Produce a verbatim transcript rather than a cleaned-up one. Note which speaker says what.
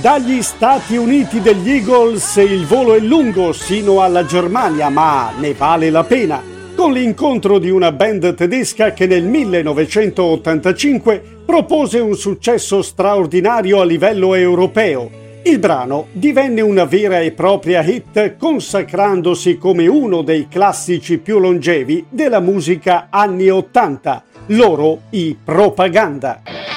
Speaker 1: Dagli Stati Uniti degli Eagles il volo è lungo sino alla Germania, ma ne vale la pena, con l'incontro di una band tedesca che nel millenovecentottantacinque propose un successo straordinario a livello europeo. Il brano divenne una vera e propria hit, consacrandosi come uno dei classici più longevi della musica anni ottanta, loro i Propaganda.